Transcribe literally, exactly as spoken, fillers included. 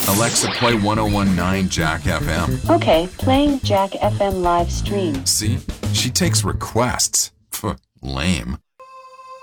Alexa, play ten nineteen Jack F M. Okay, playing Jack F M live stream. See? She takes requests. Pff, lame.